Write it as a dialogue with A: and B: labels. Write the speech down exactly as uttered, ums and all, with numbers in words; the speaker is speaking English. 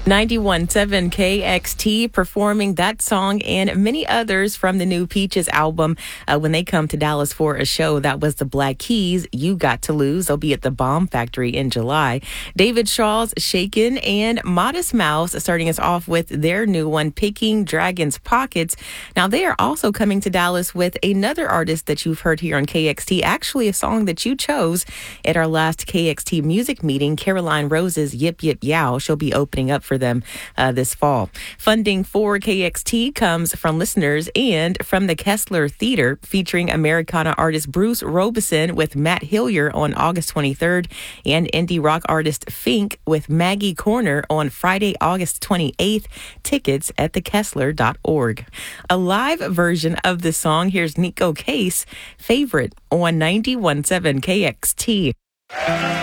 A: ninety-one point seven K X T performing that song and many others from the new Peaches album uh, when they come to Dallas for a show. That was the Black Keys, You Got to Lose. They'll be at the Bomb Factory in July. David Shaw's Shaken and Modest Mouse starting us off with their new one, Picking Dragon's Pockets. Now, they are also coming to Dallas with another artist that you've heard here on K X T, actually a song that you chose at our last K X T music meeting, Caroline Rose's Yip Yip Yow. She'll be opening up for them uh, this fall. Funding for K X T comes from listeners and from the Kessler Theater, featuring Americana artist Bruce Robeson with Matt Hillier on August twenty-third, and indie rock artist Fink with Maggie Corner on Friday, August twenty-eighth. Tickets at the kessler dot org. A live version of the song, here's Nico Case, Favorite, on ninety-one point seven K X T.